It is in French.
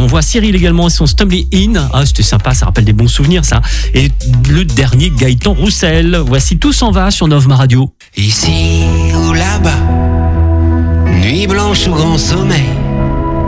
voit Cyril également et son Stumbling In. Ah, c'était sympa, ça rappelle des bons souvenirs, ça. Et le dernier, Gaëtan Roussel. Voici Tout s'en va sur Novma Radio. Ici ou là-bas, nuit blanche ou grand sommeil,